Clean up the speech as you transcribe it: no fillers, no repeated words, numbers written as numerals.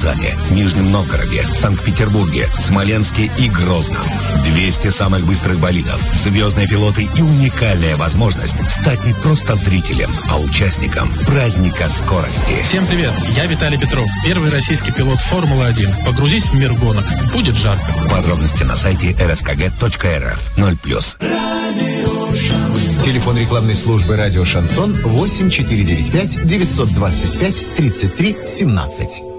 Казани, Нижнем Новгороде, Санкт-Петербурге, Смоленске и Грозном. 200 самых быстрых болидов, звездные пилоты и уникальная возможность стать не просто зрителем, а участником праздника скорости. Всем привет, я Виталий Петров, первый российский пилот Формулы-1. Погрузись в мир гонок, будет жарко. Подробности на сайте rskg.rf 0+. Телефон рекламной службы «Радио Шансон» 8495 925 33 17.